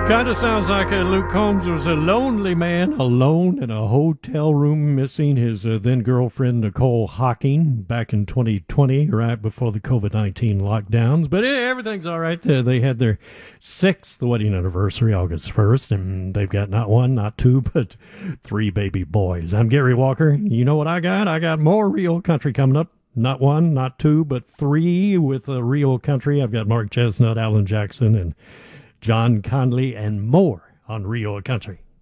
Kind of sounds like Luke Combs was a lonely man, alone in a hotel room, missing his then girlfriend Nicole Hocking back in 2020, right before the COVID-19 lockdowns. But everything's all right. They had their sixth wedding anniversary, August 1st, and they've got not one, not two, but three baby boys. I'm Gary Walker. You know what I got? I got more real country coming up. Not one, not two, but three with real country. I've got Mark Chestnut, Alan Jackson, and John Conley, and more on Rio Country.